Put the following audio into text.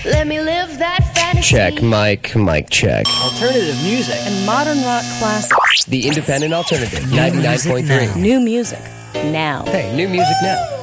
Let me live that fantasy. Check, mic check. Alternative music And modern rock classics. The Independent Alternative, 99.3. New music now. Hey, new music now.